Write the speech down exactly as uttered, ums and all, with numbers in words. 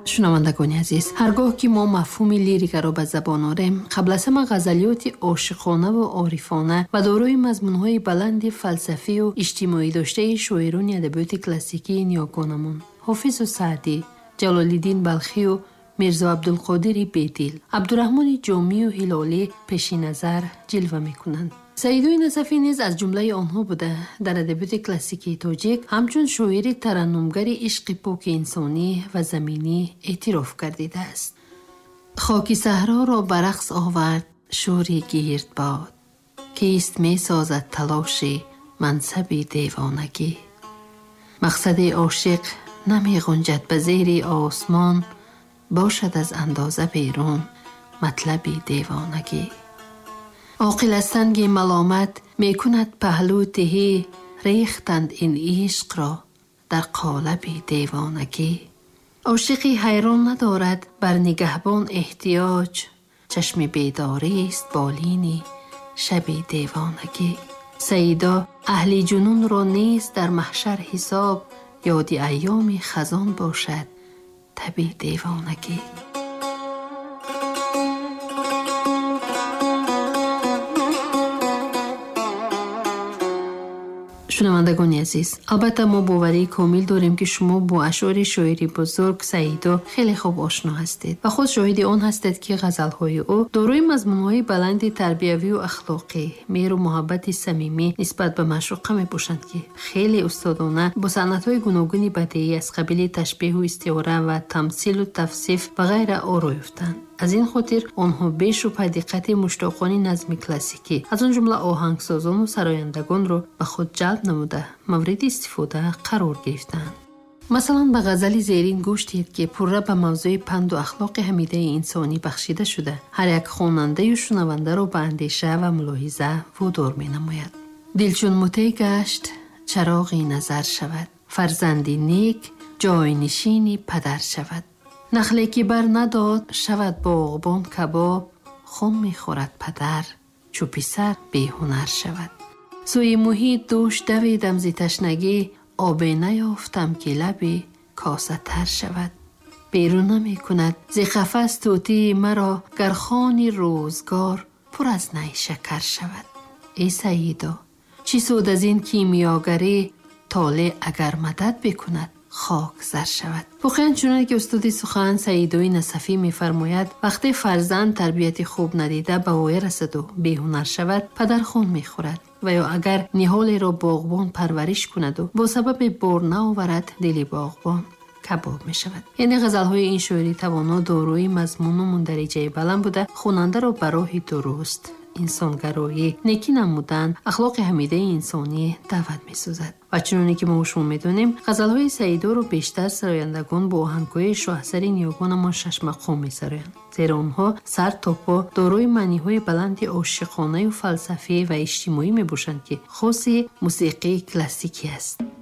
шунавандагони азиз, ҳаргоҳ ки мо мафҳуми лирикаро ба забон орем, қабл аз ҳама ғазалиёти ошиқонаву орифона ва дорои мазмунҳои баланди фалсафию иҷтимоӣ доштаи шоирони адабиёти классикии ниёгонамон ҳофизу саъдӣ, ҷалолиддин балхию мирзо абдулқодири бедил, абдураҳмони ҷомию ҳилолӣ пеши назар ҷилва мекунанд. саидои насафӣ низ аз ҷумлаи онҳо буда дар адабиёти классикии тоҷик ҳамчун шоири тараннумгари ишқи поки инсонӣ ва заминӣ эътироф гардидааст. хоки саҳроро ба рақс овард шӯри гирдбод, кист месозад талоши мансаби девонагӣ. мақсади ошиқ намеғунҷад ба зери осмон, бошад аз андоза берун матлаби девонагӣ. عاقل از سنگ ملامت می کند پهلو تهی، ریختند این عشق را در قالب دیوانگی. عاشقی حیران ندارد بر نگهبان احتیاج، چشم بیداری است بالینی شب دیوانگی. سیدا اهل جنون را نیز در محشر حساب، یادی ایام خزان باشد تب دیوانگی. шунавандагони азиз, албатта мо боварии комил дорем ки шумо бо ашъори шоири бузург Саидо хеле хуб ошно ҳастед ва худ шоҳиди он ҳастед ки ғазалҳои ӯ дорои мазмунҳои баланди тарбиявию ахлоқӣ, меҳру муҳаббати самимӣ нисбат ба маъшуқа мебошанд ки хеле устодона бо санъатҳои гуногуни бадеӣ аз қабили ташбеҳу истиора ва тамсилу тавсиф ва ғайра оро ёфтанд. аз ин хотир онҳо бешубҳа диққати муштоқони назми классикӣ, аз он ҷумла оҳангсозону сарояндагонро ба худ ҷалб намуда мавриди истифода қарор гирифтанд. масалан ба ғазали зерин гӯш диҳед ки пурра ба мавзӯи панду ахлоқи ҳамидаи инсонӣ бахшида шуда ҳар як хонандаю шунавандаро ба андеша ва мулоҳиза водор менамояд. дил чун мутеъ гашт чароғи назар шавад, фарзанди нек ҷойнишини падар шавад. нахле ки бар надод шавад боғбон кабоб, хун мехӯрад падар чу писар беҳунар шавад. сӯи муҳит дӯш давидам зи ташнагӣ, обе наёфтам ки лаби косатар шавад. берун намекунад зи қафас тӯтии маро, гар хони рӯзгор пур аз най шакар шавад. эй саидо, чӣ суд аз ин кимиёгарӣ, толе агар мадад бикунад خاک زر شود. واقعا چنانه که استادی سخن سعیدوی نصفی میفرماید وقتی فرزند تربیت خوب ندیده به وای رسد و بیهنر شود پدر خون میخورد و یا اگر نهالی را باغبان پرورش کند و با سبب بار نآورد دل باغبان کباب می شود. یعنی غزلهای این شاعری توانا داروی مضمون و مندرجه بلند بوده خواننده را به راه درست انسانگرایی، نیکی نمودن، اخلاق حمیده انسانی دعوت می سازد. و چنانه که ما شما می دونیم غزلهای سعیدو رو بیشتر سرایندگان با آهنگهای شاهسر نیاگان ما شش مقام می سرایند. زیرا آنها سر تا پا داروی معنیهای بلند عاشقانه و فلسفی و اجتماعی می باشند که خاص موسیقی کلاسیکی است.